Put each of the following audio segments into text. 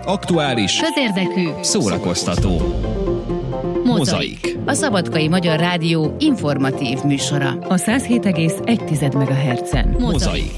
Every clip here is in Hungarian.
Aktuális, közérdekű, szórakoztató. Mozaik. A Szabadkai Magyar Rádió informatív műsora. A 107,1 MHz-en. Mozaik.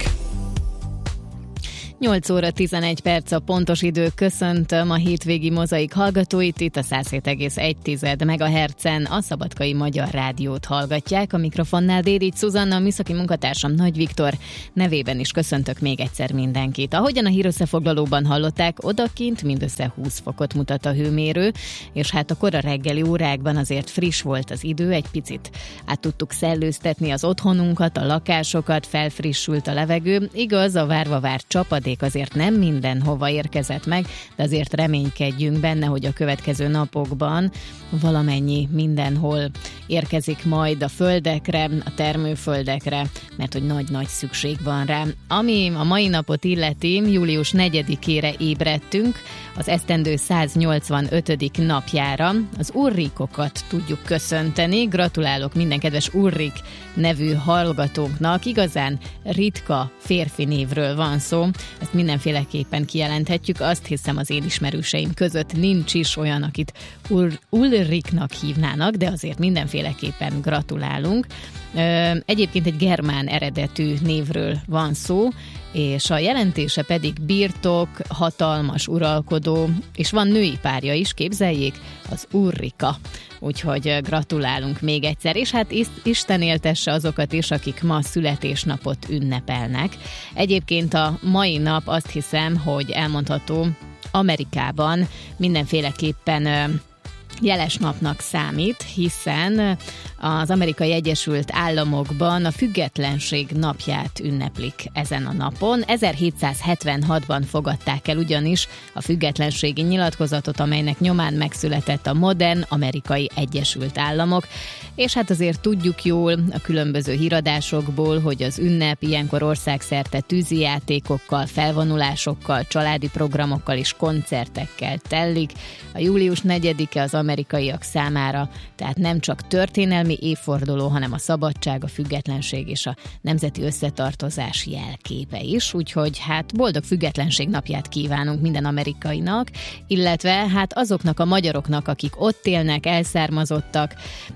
8 óra 11 perc a pontos idő. Köszöntöm a hétvégi Mozaik hallgatóit. Itt a 107,1 MHz-en a Szabadkai Magyar Rádiót hallgatják. A mikrofonnál Dédics Szuzanna, a műszaki munkatársam Nagy Viktor nevében is köszöntök még egyszer mindenkit. Ahogyan a hírösszefoglalóban hallották, odakint mindössze 20 fokot mutat a hőmérő, és hát a kora reggeli órákban azért friss volt az idő, egy picit át tudtuk szellőztetni az otthonunkat, a lakásokat, felfrissült a levegő. Igaz, a várva várt csapadék azért nem mindenhova érkezett meg, de azért reménykedjünk benne, hogy a következő napokban valamennyi mindenhol érkezik majd a földekre, a termőföldekre, mert hogy nagy-nagy szükség van rá. Ami a mai napot illeti, július 4-ére ébredtünk, az esztendő 185. napjára. Az Ulrikokat tudjuk köszönteni. Gratulálok minden kedves Ulrik nevű hallgatónknak. Igazán ritka férfi névről van szó. Ezt mindenféleképpen kijelenthetjük. Azt hiszem, az én ismerőseim között nincs is olyan, akit Ulriknak hívnának, de azért mindenféleképpen gratulálunk. Egyébként egy germán eredetű névről van szó, és a jelentése pedig birtok, hatalmas uralkodó, és van női párja is, képzeljék, az Ulrika. Úgyhogy gratulálunk még egyszer, és hát Isten éltesse azokat is, akik ma születésnapot ünnepelnek. Egyébként a mai nap azt hiszem, hogy elmondható, Amerikában mindenféleképpen jeles napnak számít, hiszen az Amerikai Egyesült Államokban a függetlenség napját ünneplik ezen a napon. 1776-ban fogadták el ugyanis a függetlenségi nyilatkozatot, amelynek nyomán megszületett a modern Amerikai Egyesült Államok, és hát azért tudjuk jól a különböző híradásokból, hogy az ünnep ilyenkor országszerte tűzijátékokkal, felvonulásokkal, családi programokkal és koncertekkel tellik. A július 4-e az amerikaiak számára, tehát nem csak történelmi évforduló, hanem a szabadság, a függetlenség és a nemzeti összetartozás jelképe is, úgyhogy hát boldog függetlenség napját kívánunk minden amerikainak, illetve hát azoknak a magyaroknak, akik ott élnek, elszármazottak,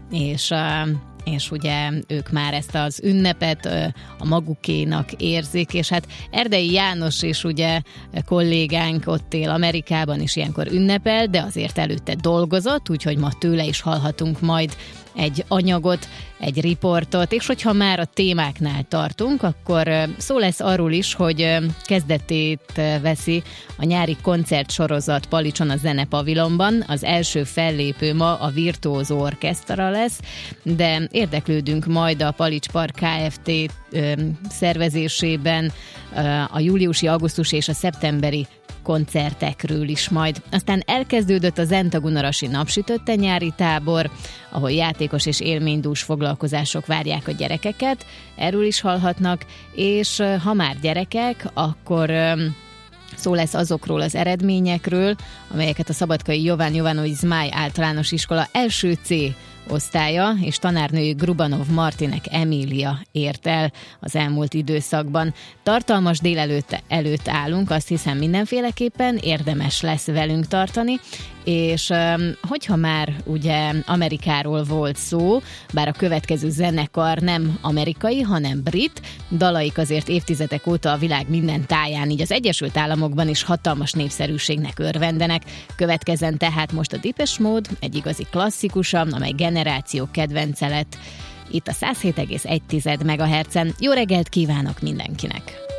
és ugye ők már ezt az ünnepet a magukénak érzik, és hát Erdei János és ugye kollégánk ott él Amerikában is ilyenkor ünnepel, de azért előtte dolgozott, úgyhogy ma tőle is hallhatunk majd egy anyagot, egy riportot, és hogyha már a témáknál tartunk, akkor szó lesz arról is, hogy kezdetét veszi a nyári koncertsorozat Palicson a Zenepavilonban. Az első fellépő ma a Virtuózó Orchestra lesz, de érdeklődünk majd a Palics Park Kft. Szervezésében a júliusi, augusztusi és a szeptemberi koncertekről is majd. Aztán elkezdődött a Zentagunarasi napsütötte nyári tábor, ahol játékos és élménydús foglalkozások várják a gyerekeket, erről is hallhatnak, és ha már gyerekek, akkor szó lesz azokról az eredményekről, amelyeket a Szabadkai Jován Jovanovics Zmáj általános iskola első C osztálya és tanárnői Grubanov Martinek Emília ért el az elmúlt időszakban. Tartalmas délelőtt előtt állunk, azt hiszem mindenféleképpen érdemes lesz velünk tartani, és hogyha már ugye Amerikáról volt szó, bár a következő zenekar nem amerikai, hanem brit, dalaik azért évtizedek óta a világ minden táján, így az Egyesült Államokban is hatalmas népszerűségnek örvendenek. Következzen tehát most a Depeche Mode, egy igazi klasszikusa, amely generáció kedvence lett itt a 107,1 MHz-en. Jó reggelt kívánok mindenkinek!